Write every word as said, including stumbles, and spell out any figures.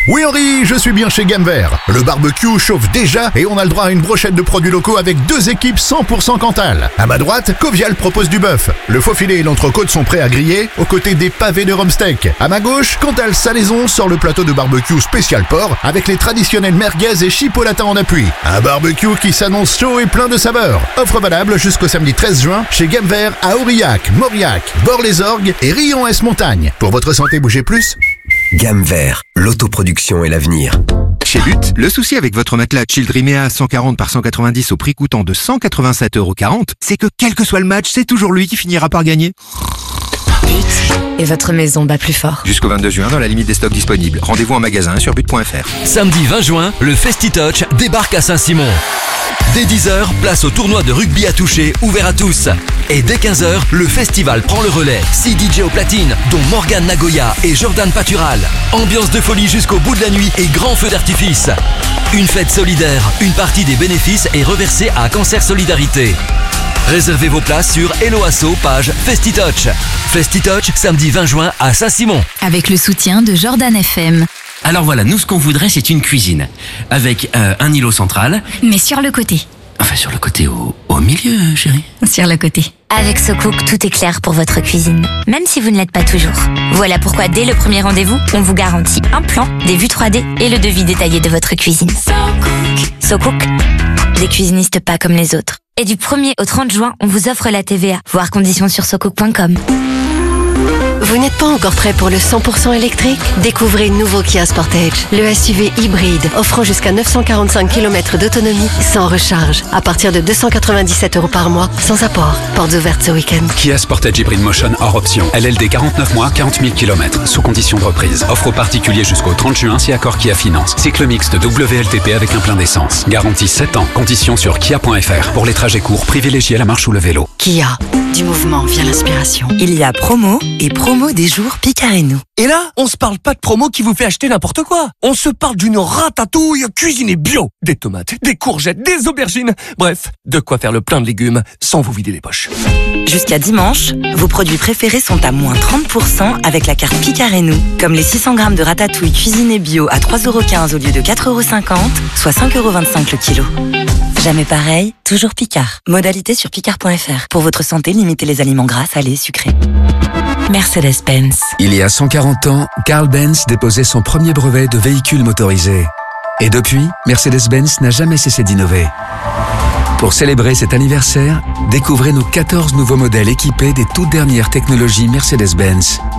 Oui Henri, je suis bien chez Gamme Vert. Le barbecue chauffe déjà et on a le droit à une brochette de produits locaux avec deux équipes cent pour cent Cantal. À ma droite, Covial propose du bœuf. Le faux filet et l'entrecôte sont prêts à griller, aux côtés des pavés de rhum steak. À ma gauche, Cantal Salaison sort le plateau de barbecue spécial porc avec les traditionnels merguez et chipolatas en appui. Un barbecue qui s'annonce chaud et plein de saveurs. Offre valable jusqu'au samedi treize juin chez Gamme Vert à Aurillac, Mauriac, Bord-les-Orgues et Rion-Est-Montagne. Pour votre santé, bougez plus. Gamme Vert, l'autoproduction et l'avenir. Chez But, le souci avec votre matelas Childrimea cent quarante par cent quatre-vingt-dix au prix coûtant de cent quatre-vingt-sept euros quarante, c'est que quel que soit le match, c'est toujours lui qui finira par gagner. But. Et votre maison bat plus fort. Jusqu'au vingt-deux juin, dans la limite des stocks disponibles. Rendez-vous en magasin sur but point f r. Samedi vingt juin, le FestiTouch débarque à Saint-Simon. Dès dix heures, place au tournoi de rugby à toucher, ouvert à tous. Et dès quinze heures, le festival prend le relais. six D J au platine, dont Morgane Nagoya et Jordan Patural. Ambiance de folie jusqu'au bout de la nuit et grand feu d'artifice. Une fête solidaire, une partie des bénéfices est reversée à Cancer Solidarité. Réservez vos places sur Hello Asso, page FestiTouch. FestiTouch, samedi vingt juin à Saint-Simon. Avec le soutien de Jordan F M. Alors voilà, nous ce qu'on voudrait c'est une cuisine. Avec euh, un îlot central. Mais sur le côté. Enfin sur le côté, au, au milieu chérie. Sur le côté. Avec SoCook, tout est clair pour votre cuisine, même si vous ne l'êtes pas toujours. Voilà pourquoi dès le premier rendez-vous, on vous garantit un plan, des vues trois D et le devis détaillé de votre cuisine. SoCook. SoCook, des cuisinistes pas comme les autres. Et du premier au trente juin, on vous offre la T V A. Voir conditions sur socook point com. Vous n'êtes pas encore prêt pour le cent pour cent électrique? Découvrez le nouveau Kia Sportage, le S U V hybride, offrant jusqu'à neuf cent quarante-cinq kilomètres d'autonomie sans recharge, à partir de deux cent quatre-vingt-dix-sept euros par mois, sans apport. Portes ouvertes ce week-end. Kia Sportage Hybrid Motion hors option. L L D quarante-neuf mois, quarante mille kilomètres, sous condition de reprise. Offre aux particuliers jusqu'au trente juin si accord Kia Finance. Cycle mixte W L T P avec un plein d'essence. Garantie sept ans. Conditions sur kia point f r. Pour les trajets courts, privilégiez la marche ou le vélo. Kia. Du mouvement vient l'inspiration. Il y a promo et promo des jours Picarenou. Et là, on se parle pas de promo qui vous fait acheter n'importe quoi. On se parle d'une ratatouille cuisinée bio. Des tomates, des courgettes, des aubergines. Bref, de quoi faire le plein de légumes sans vous vider les poches. Jusqu'à dimanche, vos produits préférés sont à moins trente pour cent avec la carte Picarenou. Comme les six cents grammes de ratatouille cuisinée bio à trois euros quinze au lieu de quatre euros cinquante, soit cinq euros vingt-cinq le kilo. Jamais pareil, toujours Picard. Modalité sur picard point f r. Pour votre santé, limitez les aliments gras, salés, sucrés. Mercedes-Benz. Il y a cent quarante ans, Carl Benz déposait son premier brevet de véhicule motorisé. Et depuis, Mercedes-Benz n'a jamais cessé d'innover. Pour célébrer cet anniversaire, découvrez nos quatorze nouveaux modèles équipés des toutes dernières technologies Mercedes-Benz.